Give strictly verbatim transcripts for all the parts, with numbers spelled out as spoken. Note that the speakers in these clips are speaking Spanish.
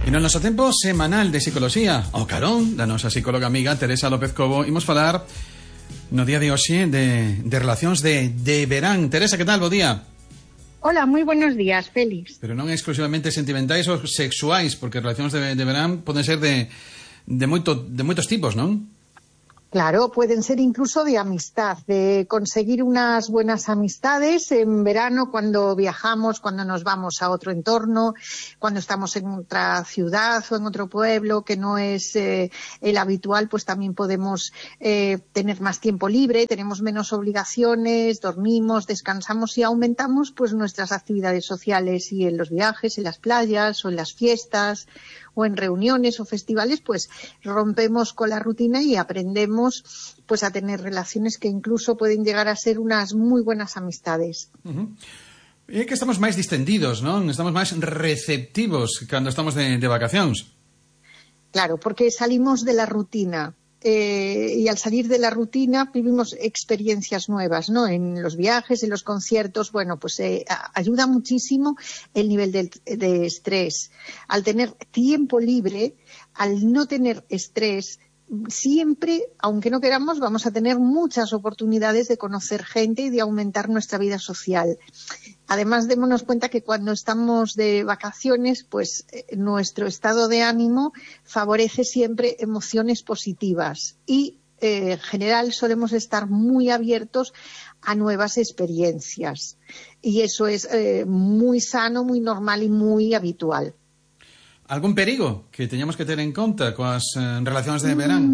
E no noso tempo semanal de psicoloxía, ao carón da nosa psicóloga amiga Teresa López Cobo, imos falar no día de hoxe de, de relacións de, de verán. Teresa, que tal? Bo día. Hola, moi buenos días, Félix. Pero non exclusivamente sentimentais ou sexuais, porque relacións de, de verán poden ser de, de, moito, de moitos tipos, non? Claro, pueden ser incluso de amistad, de conseguir unas buenas amistades en verano cuando viajamos, cuando nos vamos a otro entorno, cuando estamos en otra ciudad o en otro pueblo que no es eh, el habitual, pues también podemos eh, tener más tiempo libre, tenemos menos obligaciones, dormimos, descansamos y aumentamos pues nuestras actividades sociales, y en los viajes, en las playas o en las fiestas o en reuniones o festivales, pues rompemos con la rutina y aprendemos pues a tener relaciones que incluso pueden llegar a ser unas muy buenas amistades. Uh-huh. É que estamos máis distendidos, non? Estamos máis receptivos cando estamos de, de vacacións. Claro, porque salimos de la rutina. Eh, y al salir de la rutina vivimos experiencias nuevas, ¿no? En los viajes, en los conciertos, bueno, pues eh, ayuda muchísimo el nivel de, de estrés. Al tener tiempo libre, al no tener estrés, siempre, aunque no queramos, vamos a tener muchas oportunidades de conocer gente y de aumentar nuestra vida social. Además, démonos cuenta que cuando estamos de vacaciones, pues eh, nuestro estado de ánimo favorece siempre emociones positivas y eh, en general solemos estar muy abiertos a nuevas experiencias. Y eso es eh, muy sano, muy normal y muy habitual. Algún perigo que teñamos que ter en conta coas eh, relacións de verán?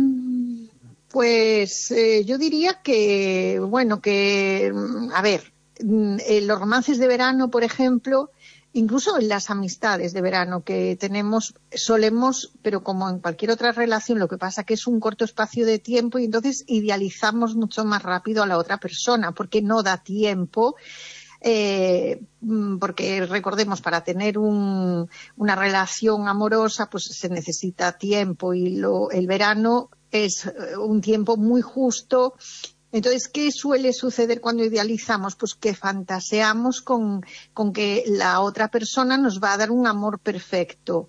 Pues eh, yo diría que, bueno, que, a ver, en los romances de verano, por ejemplo, incluso en las amistades de verano que tenemos, solemos, pero como en cualquier otra relación, lo que pasa que es un corto espacio de tiempo y entonces idealizamos mucho más rápido a la otra persona, porque no da tiempo. Eh, porque recordemos, para tener un, una relación amorosa pues se necesita tiempo y lo, el verano es un tiempo muy justo. Entonces, ¿qué suele suceder cuando idealizamos? Pues que fantaseamos con, con que la otra persona nos va a dar un amor perfecto.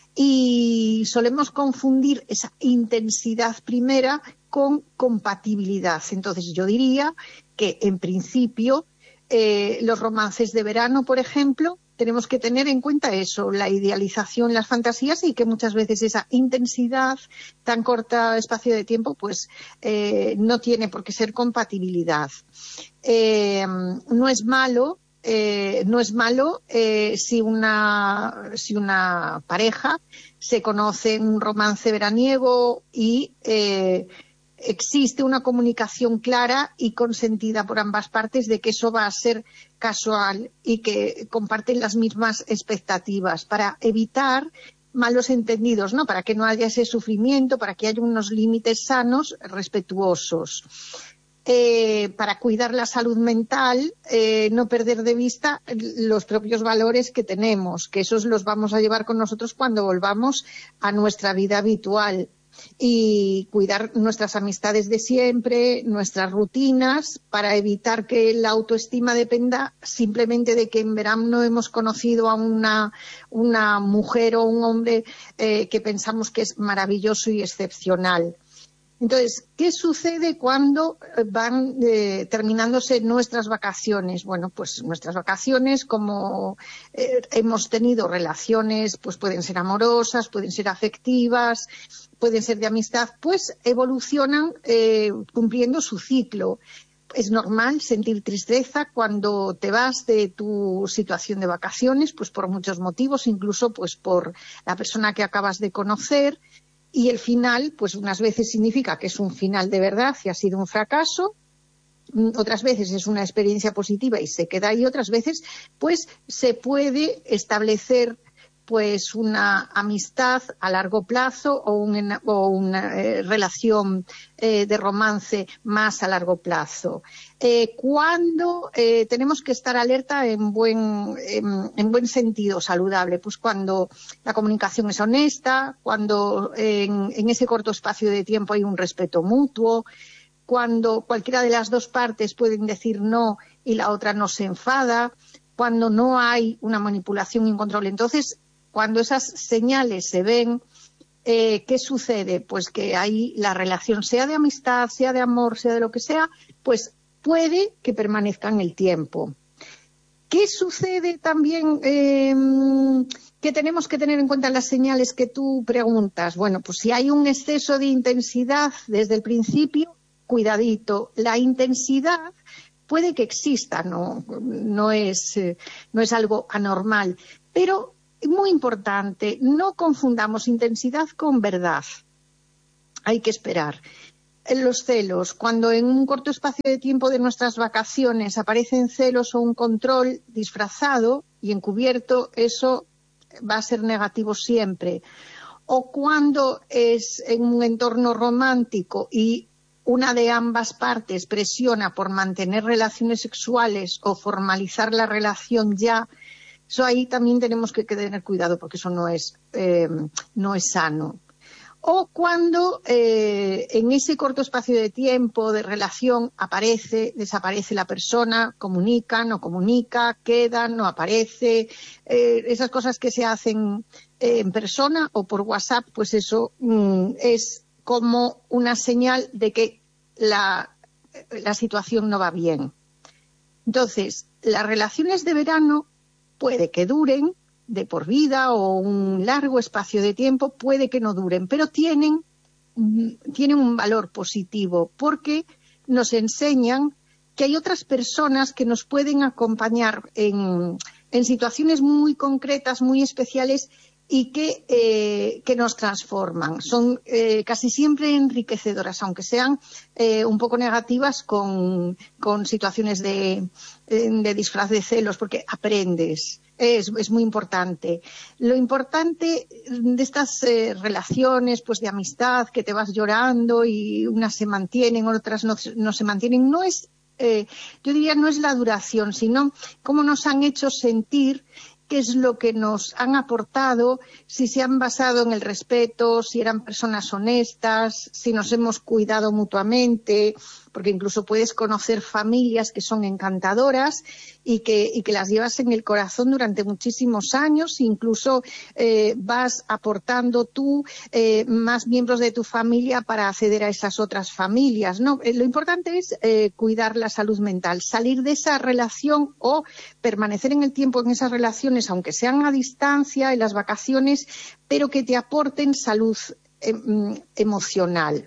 Y solemos confundir esa intensidad primera con compatibilidad. Entonces, yo diría que, en principio, Eh, los romances de verano, por ejemplo, tenemos que tener en cuenta eso, la idealización, las fantasías, y que muchas veces esa intensidad, tan corta espacio de tiempo, pues eh, no tiene por qué ser compatibilidad. Eh, no es malo, eh, no es malo eh, si una, si una pareja se conoce en un romance veraniego y eh, existe una comunicación clara y consentida por ambas partes de que eso va a ser casual y que comparten las mismas expectativas, para evitar malos entendidos, ¿no? Para que no haya ese sufrimiento, para que haya unos límites sanos, respetuosos. Eh, para cuidar la salud mental, eh, no perder de vista los propios valores que tenemos, que esos los vamos a llevar con nosotros cuando volvamos a nuestra vida habitual. Y cuidar nuestras amistades de siempre, nuestras rutinas, para evitar que la autoestima dependa simplemente de que en verano hemos conocido a una, una mujer o un hombre eh, que pensamos que es maravilloso y excepcional. Entonces, ¿qué sucede cuando van eh, terminándose nuestras vacaciones? Bueno, pues nuestras vacaciones, como eh, hemos tenido relaciones, pues pueden ser amorosas, pueden ser afectivas, pueden ser de amistad, pues evolucionan eh, cumpliendo su ciclo. Es normal sentir tristeza cuando te vas de tu situación de vacaciones, pues por muchos motivos, incluso pues por la persona que acabas de conocer. Y el final, pues unas veces significa que es un final de verdad y ha sido un fracaso, otras veces es una experiencia positiva y se queda ahí, otras veces pues se puede establecer pues una amistad a largo plazo o una, o una eh, relación eh, de romance más a largo plazo. Eh, cuando eh, tenemos que estar alerta en buen, en, en buen sentido saludable, pues cuando la comunicación es honesta, cuando en, en ese corto espacio de tiempo hay un respeto mutuo, cuando cualquiera de las dos partes pueden decir no y la otra no se enfada, cuando no hay una manipulación y un control. Entonces, cuando esas señales se ven, eh, ¿qué sucede? Pues que ahí la relación, sea de amistad, sea de amor, sea de lo que sea, pues puede que permanezca en el tiempo. ¿Qué sucede también eh, que tenemos que tener en cuenta las señales que tú preguntas? Bueno, pues si hay un exceso de intensidad desde el principio, cuidadito. La intensidad puede que exista, no, no es, eh, no es algo anormal, pero muy importante, no confundamos intensidad con verdad. Hay que esperar. En los celos, cuando en un corto espacio de tiempo de nuestras vacaciones aparecen celos o un control disfrazado y encubierto, eso va a ser negativo siempre. O cuando es en un entorno romántico y una de ambas partes presiona por mantener relaciones sexuales o formalizar la relación ya, eso ahí también tenemos que tener cuidado porque eso no es, eh, no es sano. O cuando eh, en ese corto espacio de tiempo de relación aparece, desaparece la persona, comunica, no comunica, queda, no aparece, eh, esas cosas que se hacen eh, en persona o por WhatsApp, pues eso mm, es como una señal de que la, la situación no va bien. Entonces, las relaciones de verano puede que duren de por vida o un largo espacio de tiempo, puede que no duren, pero tienen, tienen un valor positivo porque nos enseñan que hay otras personas que nos pueden acompañar en, en situaciones muy concretas, muy especiales y que, eh, que nos transforman. Son eh, casi siempre enriquecedoras, aunque sean eh, un poco negativas con, con situaciones de, de disfraz de celos, porque aprendes. Es, es muy importante. Lo importante de estas eh, relaciones pues de amistad, que te vas llorando y unas se mantienen, otras no, no se mantienen, no es, eh, yo diría, no es la duración, sino cómo nos han hecho sentir, qué es lo que nos han aportado, si se han basado en el respeto, si eran personas honestas, si nos hemos cuidado mutuamente, porque incluso puedes conocer familias que son encantadoras y que, y que las llevas en el corazón durante muchísimos años, incluso eh, vas aportando tú eh, más miembros de tu familia para acceder a esas otras familias, ¿no? Eh, lo importante es eh, cuidar la salud mental, salir de esa relación o permanecer en el tiempo en esas relaciones, aunque sean a distancia, en las vacaciones, pero que te aporten salud eh, emocional.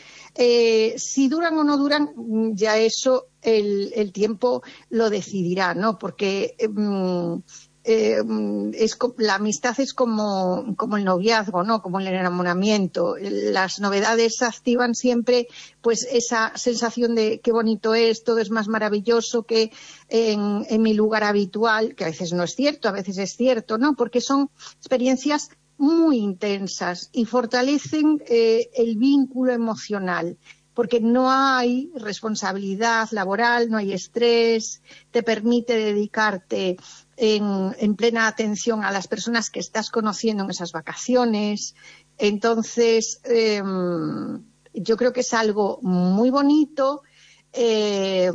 Eh, si duran o no duran, ya eso el, el tiempo lo decidirá, ¿no? Porque eh, eh, es, la amistad es como, como el noviazgo, ¿no? Como el enamoramiento. Las novedades activan siempre pues esa sensación de qué bonito es, todo es más maravilloso que en, en mi lugar habitual, que a veces no es cierto, a veces es cierto, ¿no? Porque son experiencias muy intensas y fortalecen eh, el vínculo emocional, porque no hay responsabilidad laboral, no hay estrés, te permite dedicarte en, en plena atención a las personas que estás conociendo en esas vacaciones. Entonces, eh, yo creo que es algo muy bonito. Eh,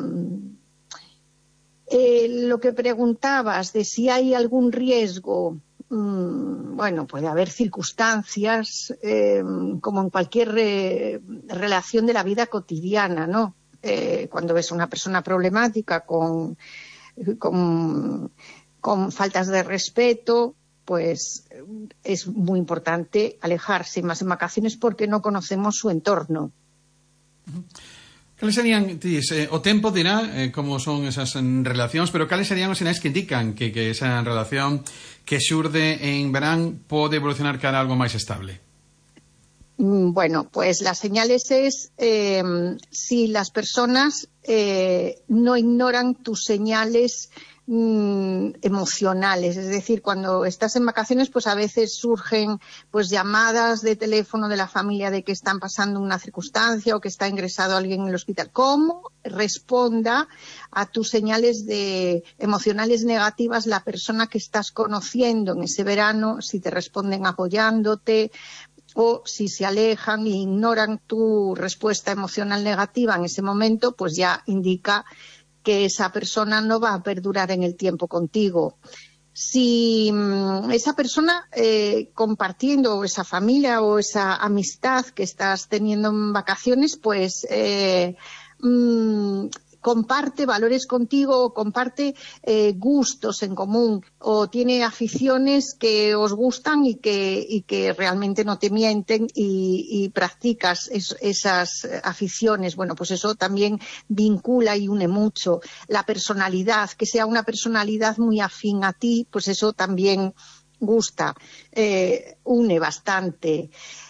eh, lo que preguntabas de si hay algún riesgo, bueno, puede haber circunstancias eh, como en cualquier re, relación de la vida cotidiana, ¿no? Eh, cuando ves a una persona problemática con, con, con faltas de respeto, pues es muy importante alejarse, más en vacaciones, porque no conocemos su entorno. Cales serían, tis, eh, o tempo dirá eh, como son esas en, relacións, pero cales serían os sinais que indican que, que esa relación que xurde en verán pode evolucionar cara a algo máis estable? Bueno, pues las señales es eh, si las personas eh, no ignoran tus señales mm, emocionales, es decir, cuando estás en vacaciones pues a veces surgen pues llamadas de teléfono de la familia de que están pasando una circunstancia o que está ingresado alguien en el hospital. ¿Cómo responda a tus señales de emocionales negativas la persona que estás conociendo en ese verano? Si te responden apoyándote o si se alejan e ignoran tu respuesta emocional negativa en ese momento, pues ya indica que esa persona no va a perdurar en el tiempo contigo. Si mmm, esa persona eh, compartiendo, o esa familia o esa amistad que estás teniendo en vacaciones, pues eh, mmm, comparte valores contigo, o comparte eh, gustos en común, o tiene aficiones que os gustan y que, y que realmente no te mienten, y, y practicas es, esas aficiones, bueno, pues eso también vincula y une mucho. La personalidad, que sea una personalidad muy afín a ti, pues eso también gusta, eh, une bastante.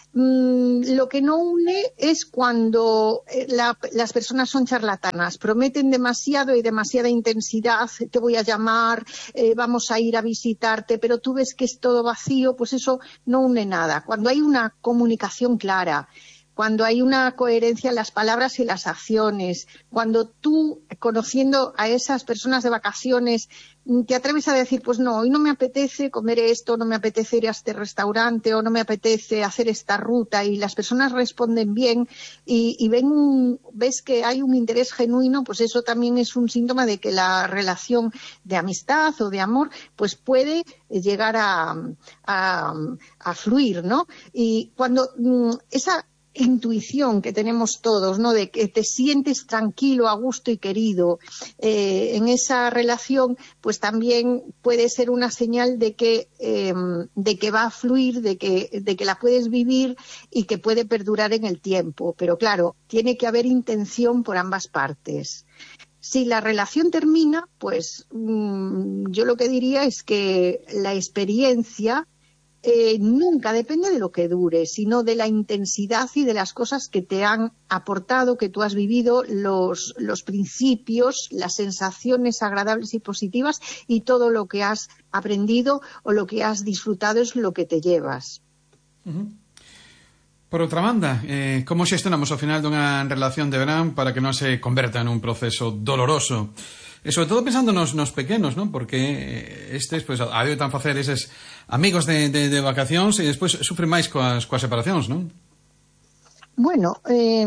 Lo que no une es cuando la, las personas son charlatanas, prometen demasiado y demasiada intensidad, te voy a llamar, eh, vamos a ir a visitarte, pero tú ves que es todo vacío, pues eso no une nada. Cuando hay una comunicación clara, cuando hay una coherencia en las palabras y las acciones, cuando tú, conociendo a esas personas de vacaciones, te atreves a decir, pues no, hoy no me apetece comer esto, no me apetece ir a este restaurante, o no me apetece hacer esta ruta, y las personas responden bien y, y ven un, ves que hay un interés genuino, pues eso también es un síntoma de que la relación de amistad o de amor pues puede llegar a, a, a fluir, ¿no? Y cuando mmm, esa intuición que tenemos todos, ¿no?, de que te sientes tranquilo, a gusto y querido eh, en esa relación, pues también puede ser una señal de que eh, de que va a fluir, de que de que la puedes vivir y que puede perdurar en el tiempo. Pero claro, tiene que haber intención por ambas partes. Si la relación termina, pues mmm, yo lo que diría es que la experiencia Eh, nunca depende de lo que dure, sino de la intensidad y de las cosas que te han aportado, que tú has vivido, los, los principios, las sensaciones agradables y positivas, y todo lo que has aprendido o lo que has disfrutado es lo que te llevas. Uh-huh. Por outra banda, eh, como xestionamos ao final dunha relación de verán para que non se converta nun proceso doloroso? E sobre todo pensando nos, nos pequenos, ¿no? Porque estes, pues, adoitan facer eses amigos de, de, de vacacións e despois sufren máis coas, coas separacións, ¿no? Bueno, eh,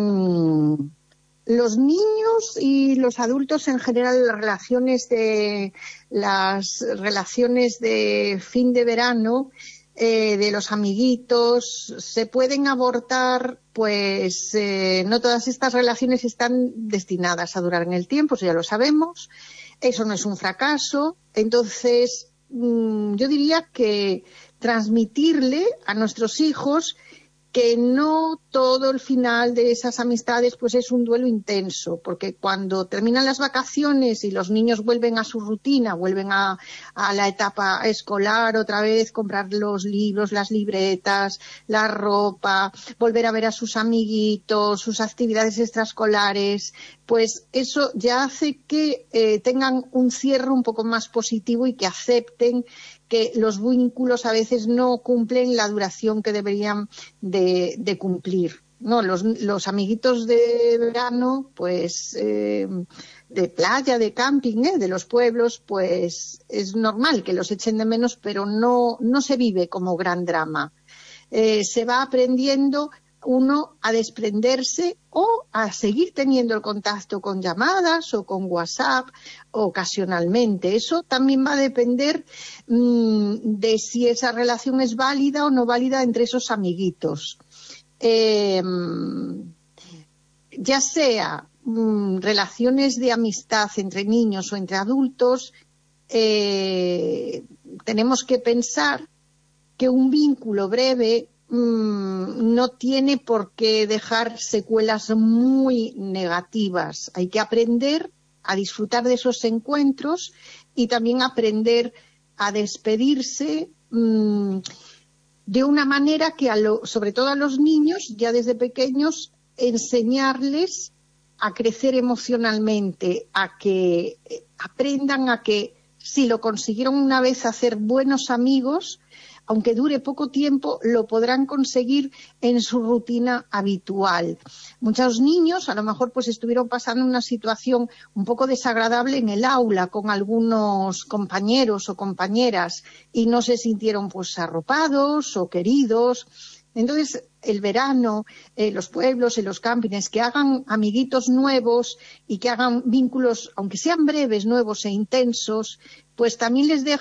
los niños y los adultos en general, las relaciones de las relaciones de fin de verano, eh, de los amiguitos, se pueden abortar, pues eh, no todas estas relaciones están destinadas a durar en el tiempo, eso ya lo sabemos, eso no es un fracaso. Entonces mmm, yo diría que transmitirle a nuestros hijos que no todo el final de esas amistades pues es un duelo intenso, porque cuando terminan las vacaciones y los niños vuelven a su rutina, vuelven a, a la etapa escolar otra vez, comprar los libros, las libretas, la ropa, volver a ver a sus amiguitos, sus actividades extraescolares, pues eso ya hace que eh, tengan un cierre un poco más positivo y que acepten que los vínculos a veces no cumplen la duración que deberían de, de cumplir, ¿no? Los, los amiguitos de verano, pues eh, de playa, de camping, ¿eh? De los pueblos, pues es normal que los echen de menos, pero no, no se vive como gran drama. Eh, se va aprendiendo uno a desprenderse o a seguir teniendo el contacto con llamadas o con WhatsApp ocasionalmente. Eso también va a depender mmm, de si esa relación es válida o no válida entre esos amiguitos. Eh, ya sea mmm, relaciones de amistad entre niños o entre adultos, eh, tenemos que pensar que un vínculo breve no tiene por qué dejar secuelas muy negativas. Hay que aprender a disfrutar de esos encuentros y también aprender a despedirse mmm, de una manera que, a lo, sobre todo a los niños, ya desde pequeños, enseñarles a crecer emocionalmente, a que aprendan a que si lo consiguieron una vez hacer buenos amigos, aunque dure poco tiempo, lo podrán conseguir en su rutina habitual. Muchos niños a lo mejor pues estuvieron pasando una situación un poco desagradable en el aula con algunos compañeros o compañeras y no se sintieron pues arropados o queridos. Entonces, el verano, eh, los pueblos y los campings, que hagan amiguitos nuevos y que hagan vínculos, aunque sean breves, nuevos e intensos, pues también les deja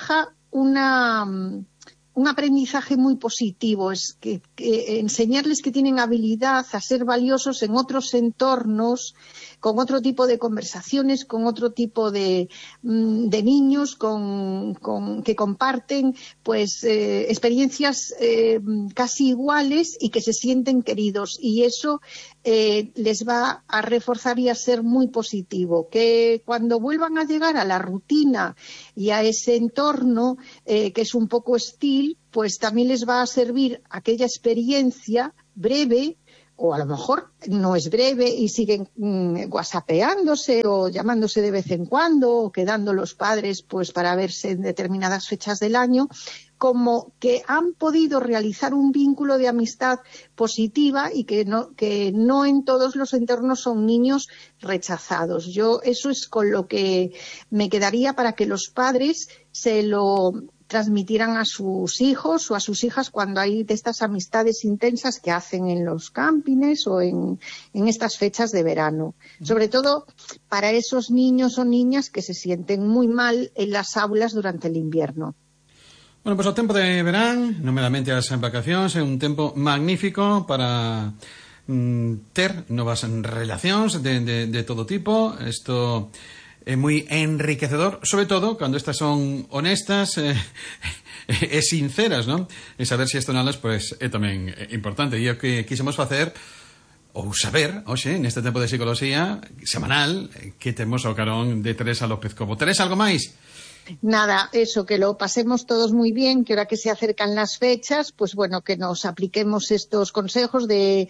una... un aprendizaje muy positivo, es que, que enseñarles que tienen habilidad a ser valiosos en otros entornos, con otro tipo de conversaciones, con otro tipo de, de niños con, con, que comparten pues eh, experiencias eh, casi iguales y que se sienten queridos, y eso eh, les va a reforzar y a ser muy positivo, que cuando vuelvan a llegar a la rutina y a ese entorno eh, que es un poco hostil, pues también les va a servir aquella experiencia breve, o a lo mejor no es breve y siguen mmm, whatsappeándose o llamándose de vez en cuando o quedando los padres pues para verse en determinadas fechas del año, como que han podido realizar un vínculo de amistad positiva y que no, que no en todos los entornos son niños rechazados. Yo eso es con lo que me quedaría para que los padres se lo transmitieran a sus hijos o a sus hijas cuando hay de estas amistades intensas que hacen en los campings o en, en estas fechas de verano. Sobre todo para esos niños o niñas que se sienten muy mal en las aulas durante el invierno. Bueno, pues o tempo de verán, nomeadamente as vacacións, é un tempo magnífico para mm, ter novas relacións de, de, de todo tipo. Isto é moi enriquecedor, sobre todo cando estas son honestas e eh, eh, sinceras, non? E saber se isto nalas, pois, é tamén importante. E o que quisemos facer ou saber, hoxe, neste tempo de psicología semanal, que temos ao carón de Teresa López Cobo. Teresa, algo máis? Nada, eso, que lo pasemos todos muy bien, que ahora que se acercan las fechas, pues bueno, que nos apliquemos estos consejos de,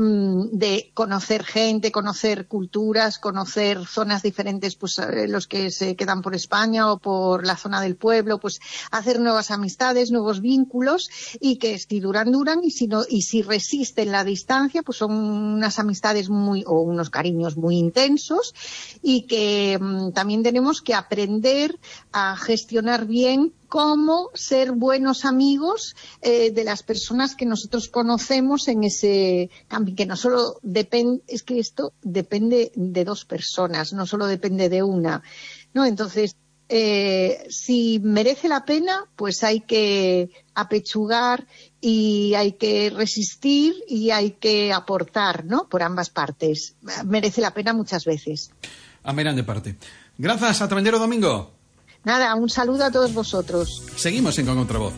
de conocer gente, conocer culturas, conocer zonas diferentes, pues los que se quedan por España o por la zona del pueblo, pues hacer nuevas amistades, nuevos vínculos, y que si duran, duran, y si no, y si resisten la distancia, pues son unas amistades muy, o unos cariños muy intensos, y que mmm, también tenemos que aprender a a gestionar bien cómo ser buenos amigos eh, de las personas que nosotros conocemos en ese camping, que no solo depende, es que esto depende de dos personas, no solo depende de una, ¿no? Entonces, eh, si merece la pena, pues hay que apechugar y hay que resistir y hay que aportar, ¿no? Por ambas partes. Merece la pena muchas veces. A grande parte. Grazas, ata vendero domingo. Nada, un saludo a todos vosotros. Seguimos en Con Outra Voz.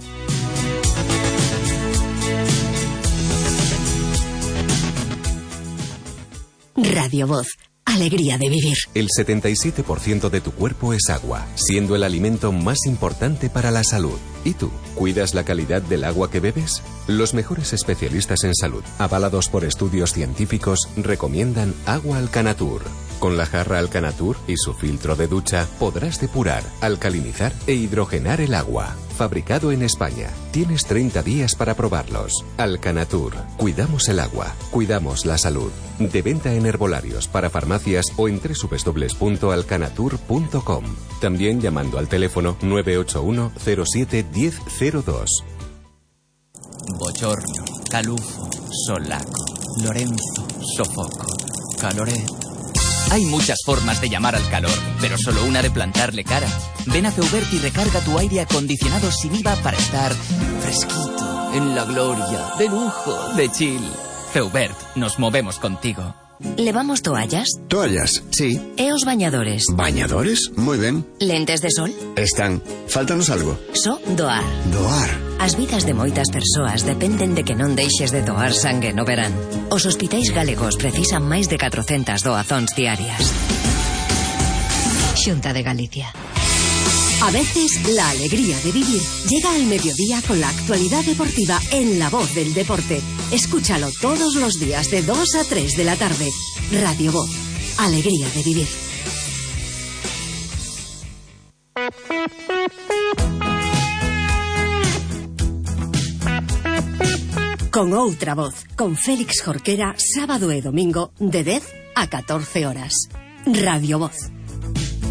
Radio Voz. Alegría de vivir. El setenta y siete por ciento de tu cuerpo es agua, siendo el alimento más importante para la salud. ¿Y tú? ¿Cuidas la calidad del agua que bebes? Los mejores especialistas en salud, avalados por estudios científicos, recomiendan Agua Alcanatur. Con la jarra Alcanatur y su filtro de ducha podrás depurar, alcalinizar e hidrogenar el agua. Fabricado en España. Tienes treinta días para probarlos. Alcanatur. Cuidamos el agua. Cuidamos la salud. De venta en herbolarios, para farmacias o en doble u doble u doble u punto alcanatur punto com. También llamando al teléfono nueve ocho uno cero siete uno cero cero dos. Bochorno, calufo, solaco, Lorenzo, sofoco, caloret. Hay muchas formas de llamar al calor, pero solo una de plantarle cara. Ven a Feubert y recarga tu aire acondicionado sin I V A para estar fresquito, en la gloria, de lujo, de chill. Feubert, nos movemos contigo. ¿Levamos toallas? Toallas, sí. ¿Eos bañadores? ¿Bañadores? Muy ben. ¿Lentes de sol? Están. Fáltanos algo. So doar. Doar. As vidas de moitas persoas dependen de que non deixes de doar sangue no verán. Os hospitais galegos precisan máis de catrocentas doazóns diarias. Xunta de Galicia. A veces, la alegría de vivir llega al mediodía con la actualidad deportiva en La Voz del Deporte. Escúchalo todos los días de dos a tres de la tarde. Radio Voz. Alegría de vivir. Con Outra Voz, con Félix Jorquera, sábado e domingo, de dez a catorce horas. Radio Voz.